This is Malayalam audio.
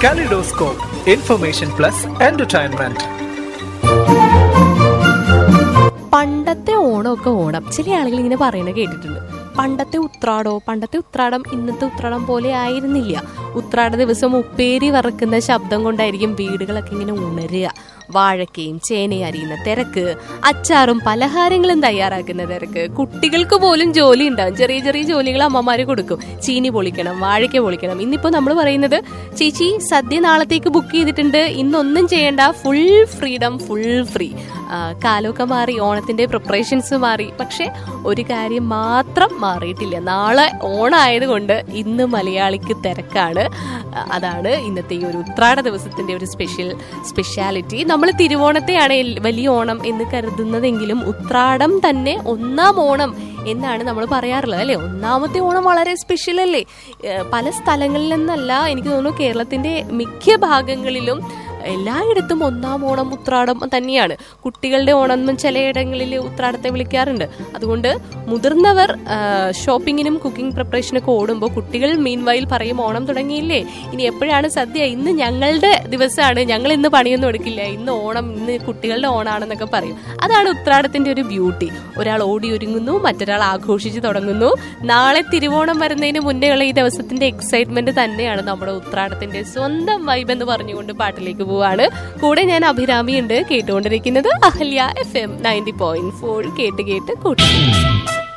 Kaleidoscope, information plus entertainment. പണ്ടത്തെ ഓണമൊക്കെ ഓണം. ചില ആളുകൾ ഇങ്ങനെ പറയുന്നത് കേട്ടിട്ടുണ്ട്. പണ്ടത്തെ ഉത്രാടം ഇന്നത്തെ ഉത്രാടം പോലെ ആയിരുന്നില്ല. ഉത്രാട ദിവസം ഉപ്പേരി വറക്കുന്ന ശബ്ദം കൊണ്ടായിരിക്കും വീടുകളൊക്കെ ഇങ്ങനെ ഉണരുക. വാഴക്കയും ചേനയും അരിയുന്ന തിരക്ക്, അച്ചാറും പലഹാരങ്ങളും തയ്യാറാക്കുന്ന തിരക്ക്, കുട്ടികൾക്ക് പോലും ജോലി ഉണ്ടാവും. ചെറിയ ചെറിയ ജോലികൾ അമ്മമാര് കൊടുക്കും. ചീനി പൊളിക്കണം, വാഴയ്ക്ക പൊളിക്കണം. ഇന്നിപ്പോ നമ്മൾ പറയുന്നത്, ചേച്ചി സദ്യ നാളത്തേക്ക് ബുക്ക് ചെയ്തിട്ടുണ്ട്, ഇന്നൊന്നും ചെയ്യേണ്ട, ഫുൾ ഫ്രീഡം, ഫുൾ ഫ്രീ. കാലമൊക്കെ മാറി, ഓണത്തിന്റെ പ്രിപ്പറേഷൻസ് മാറി. പക്ഷെ ഒരു കാര്യം മാത്രം മാറിയിട്ടില്ല. നാളെ ഓണായതുകൊണ്ട് ഇന്ന് മലയാളിക്ക് തിരക്കാണ്. അതാണ് ഇന്നത്തെ ഈ ഒരു ഉത്രാട ദിവസത്തിന്റെ ഒരു സ്പെഷ്യാലിറ്റി. നമ്മൾ തിരുവോണത്തെയാണ് വലിയ ഓണം എന്ന് കരുതുന്നതെങ്കിലും ഉത്രാടം തന്നെ ഒന്നാം ഓണം എന്നാണ് നമ്മൾ പറയാറുള്ളത്, അല്ലേ? ഒന്നാമത്തെ ഓണം വളരെ സ്പെഷ്യൽ അല്ലേ? പല സ്ഥലങ്ങളിൽ നിന്നല്ല, എനിക്ക് തോന്നുന്നു കേരളത്തിന്റെ മിക്ക ഭാഗങ്ങളിലും എല്ലായിടത്തും ഒന്നാം ഓണം ഉത്രാടം തന്നെയാണ്. കുട്ടികളുടെ ഓണം ചിലയിടങ്ങളിൽ ഉത്രാടത്തെ വിളിക്കാറുണ്ട്. അതുകൊണ്ട് മുതിർന്നവർ ഷോപ്പിങ്ങിനും കുക്കിംഗ് പ്രിപ്പറേഷനൊക്കെ ഓടുമ്പോൾ കുട്ടികൾ മീൻവൈൽ പറയും, ഓണം തുടങ്ങിയില്ലേ, ഇനി എപ്പോഴാണ് സദ്യ, ഇന്ന് ഞങ്ങളുടെ ദിവസമാണ്, ഞങ്ങൾ ഇന്ന് പണിയൊന്നും എടുക്കില്ല, ഇന്ന് ഓണം, ഇന്ന് കുട്ടികളുടെ ഓണാണെന്നൊക്കെ പറയും. അതാണ് ഉത്രാടത്തിന്റെ ഒരു ബ്യൂട്ടി. ഒരാൾ ഓടി ഒരുങ്ങുന്നു, മറ്റൊരാൾ ആഘോഷിച്ച് തുടങ്ങുന്നു. നാളെ തിരുവോണം വരുന്നതിന് മുന്നേയുള്ള ഈ ദിവസത്തിന്റെ എക്സൈറ്റ്മെന്റ് തന്നെയാണ് നമ്മുടെ ഉത്രാടത്തിന്റെ സ്വന്തം വൈബ് എന്ന് പറഞ്ഞുകൊണ്ട് പാട്ടിലേക്ക് പോവാണ്. കൂടെ ഞാൻ അഭിരാമി ഉണ്ട്. കേട്ടുകൊണ്ടിരിക്കുന്നത് അഹല്യ FM 90.4. കേട്ട് കൂട്ടി.